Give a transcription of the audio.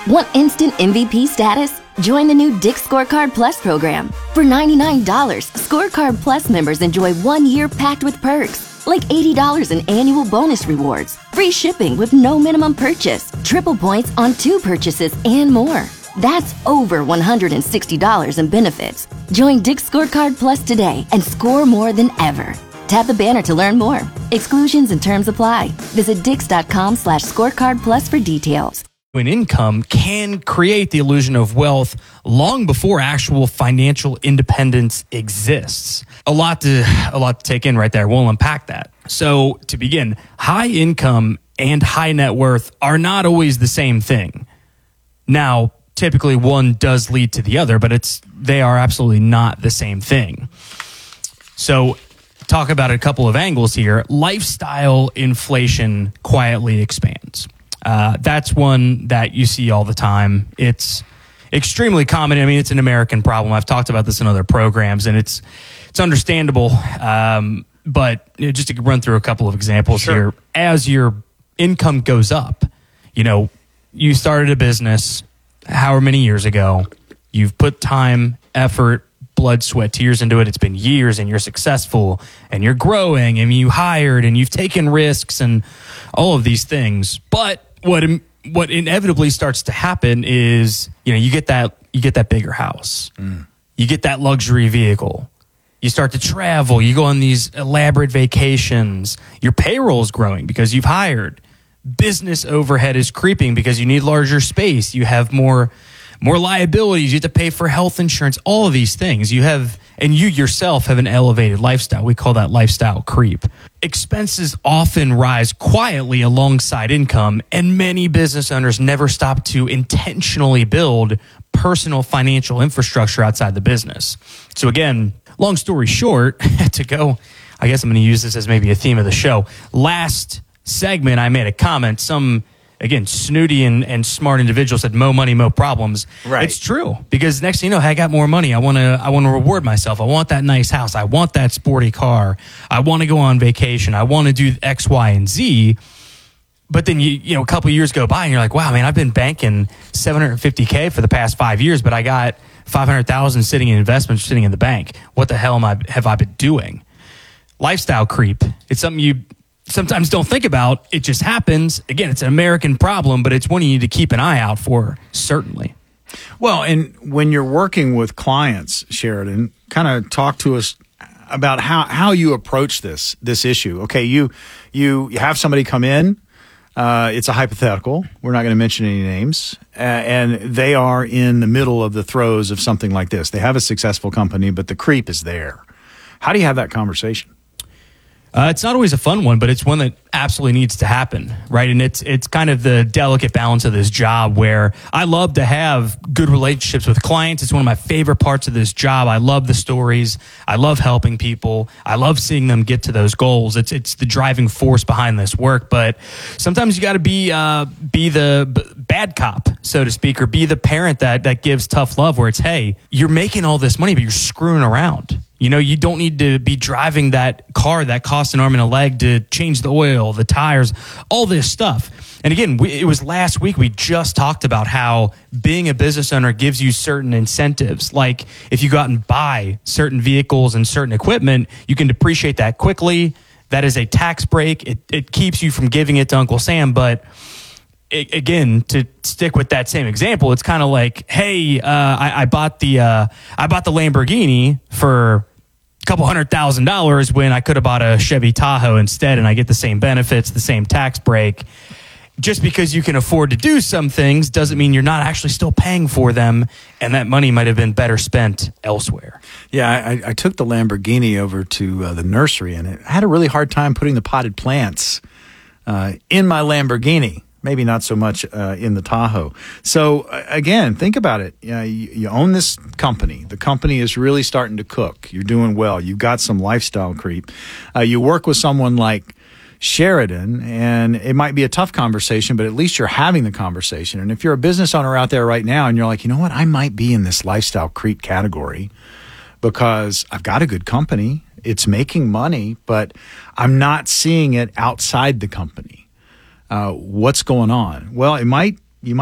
Want instant MVP status? Join the new Dick's Scorecard Plus program. For $99, Scorecard Plus members enjoy 1 year packed with perks, like $80 in annual bonus rewards, free shipping with no minimum purchase, triple points on 2 purchases, and more. That's over $160 in benefits. Join Dick's Scorecard Plus today and score more than ever. Tap the banner to learn more. Exclusions and terms apply. Visit dix.com/scorecardplus for details. An income can create the illusion of wealth long before actual financial independence exists. A lot to take in right there. We'll unpack that. So to begin, high income and high net worth are not always the same thing. Now, typically one does lead to the other, but they are absolutely not the same thing. So talk about a couple of angles here. Lifestyle inflation quietly expands. That's one that you see all the time. It's extremely common. I mean, it's an American problem. I've talked about this in other programs, and it's understandable. But just to run through a couple of examples here, as your income goes up, you started a business however many years ago. You've put time, effort, blood, sweat, tears into it. It's been years, and you're successful, and you're growing, and you hired, and you've taken risks, and all of these things. But what inevitably starts to happen is, you get that bigger house, you get that luxury vehicle, you start to travel, you go on these elaborate vacations, your payroll's growing because you've hired, business overhead is creeping because you need larger space, you have more liabilities, you have to pay for health insurance, all of these things. You yourself have an elevated lifestyle. We call that lifestyle creep. Expenses often rise quietly alongside income, and many business owners never stop to intentionally build personal financial infrastructure outside the business. So again, long story short, I guess I'm going to use this as maybe a theme of the show. Last segment, I made a comment. Again, snooty and smart individual said, "Mo money, mo problems." Right. It's true, because next thing you know, I got more money. I want to reward myself. I want that nice house. I want that sporty car. I want to go on vacation. I want to do X, Y, and Z. But then a couple of years go by, and you're like, "Wow, man, I've been banking $750K for the past 5 years, but I got $500,000 sitting in investments, sitting in the bank. What the hell have I been doing?" Lifestyle creep. It's something you sometimes don't think about. It just happens. Again, it's an American problem, but it's one you need to keep an eye out for, certainly. Well, and when you're working with clients, Sheridan, kind of talk to us about how you approach this issue. Okay, you have somebody come in. It's a hypothetical. We're not going to mention any names. And they are in the middle of the throes of something like this. They have a successful company, but the creep is there. How do you have that conversation? It's not always a fun one, but it's one that absolutely needs to happen, right? And it's kind of the delicate balance of this job where I love to have good relationships with clients. It's one of my favorite parts of this job. I love the stories. I love helping people. I love seeing them get to those goals. It's the driving force behind this work. But sometimes you got to be the bad cop, so to speak, or be the parent that gives tough love, where it's, hey, you're making all this money, but you're screwing around. You don't need to be driving that car that costs an arm and a leg to change the oil, the tires, all this stuff. And again, it was last week we just talked about how being a business owner gives you certain incentives. Like if you go out and buy certain vehicles and certain equipment, you can depreciate that quickly. That is a tax break. It keeps you from giving it to Uncle Sam. But again, to stick with that same example, it's kind of like, hey, I bought the Lamborghini for couple $100,000 when I could have bought a Chevy Tahoe instead, and I get the same benefits, the same tax break. Just because you can afford to do some things doesn't mean you're not actually still paying for them, and that money might have been better spent elsewhere. Yeah, I took the Lamborghini over to the nursery, and I had a really hard time putting the potted plants in my Lamborghini. Maybe not so much in the Tahoe. So again, think about it. You own this company. The company is really starting to cook. You're doing well. You've got some lifestyle creep. You work with someone like Sheridan, and it might be a tough conversation, but at least you're having the conversation. And if you're a business owner out there right now and you're like, you know what, I might be in this lifestyle creep category because I've got a good company. It's making money, but I'm not seeing it outside the company. What's going on? Well, it might